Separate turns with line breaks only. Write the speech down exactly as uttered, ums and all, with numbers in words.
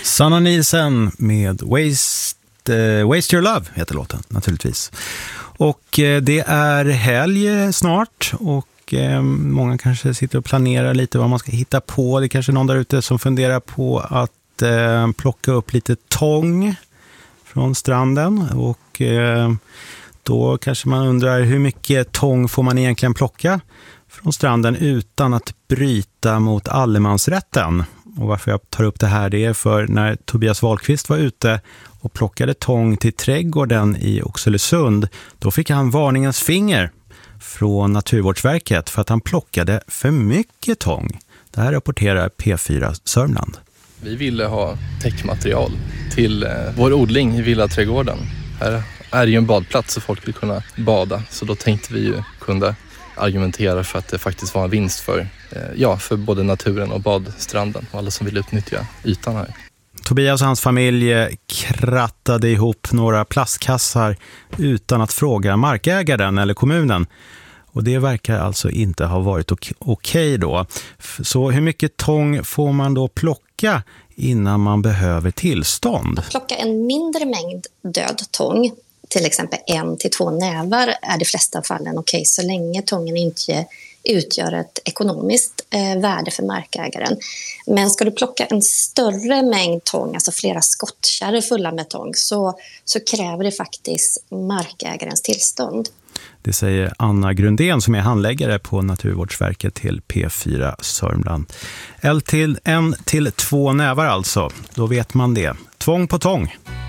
Sanna Nielsen med Waste, uh, Waste Your Love heter låten naturligtvis. Och uh, det är helg snart och uh, många kanske sitter och planerar lite vad man ska hitta på. Det är kanske någon där ute som funderar på att uh, plocka upp lite tång från stranden och uh, då kanske man undrar hur mycket tång får man egentligen plocka från stranden utan att bryta mot allemansrätten. Och varför jag tar upp det här, det är för när Tobias Wahlqvist var ute och plockade tång till trädgården i Oxelösund, då fick han varningens finger från Naturvårdsverket för att han plockade för mycket tång. Det här rapporterar P fyra Sörmland.
Vi ville ha täckmaterial till vår odling i villaträdgården. Här är ju en badplats så folk vill kunna bada, så då tänkte vi ju kunna argumentera för att det faktiskt var en vinst för, ja, för både naturen och badstranden och alla som vill utnyttja ytan här.
Tobias och hans familj krattade ihop några plastkassar utan att fråga markägaren eller kommunen. Och det verkar alltså inte ha varit okej okay då. Så hur mycket tång får man då plocka innan man behöver tillstånd?
Att plocka en mindre mängd död tång, till exempel en till två nävar, är de flesta fallen okej okay, så länge tången inte utgör ett ekonomiskt eh, värde för markägaren. Men ska du plocka en större mängd tång, alltså flera skottkärror fulla med tång, så, så kräver det faktiskt markägarens tillstånd.
Det säger Anna Grundén som är handläggare på Naturvårdsverket till P fyra Sörmland. L till en till två nävar alltså, då vet man det. Tvång på tång.